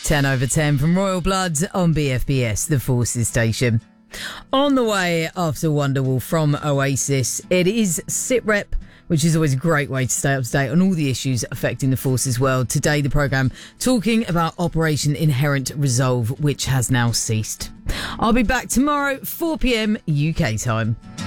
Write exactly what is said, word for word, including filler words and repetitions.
ten over ten from Royal Blood on B F B S, the Forces station. On the way after Wonderwall from Oasis, it is SITREP, which is always a great way to stay up to date on all the issues affecting the Forces world. Today, the programme talking about Operation Inherent Resolve, which has now ceased. I'll be back tomorrow, four p.m. U K time.